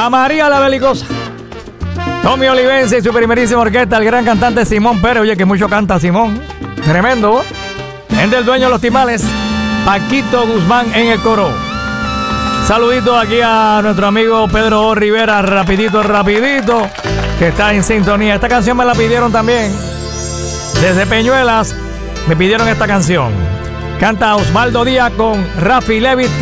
a María la Belicosa, Tommy Olivense y su primerísima orquesta, el gran cantante Simón Pérez. Oye, que mucho canta Simón, tremendo. En del dueño de los timales, Paquito Guzmán en el coro. Saludito aquí a nuestro amigo Pedro Rivera, rapidito, que está en sintonía. Esta canción me la pidieron también. Desde Peñuelas me pidieron esta canción. Canta Osvaldo Díaz con Rafi Levitt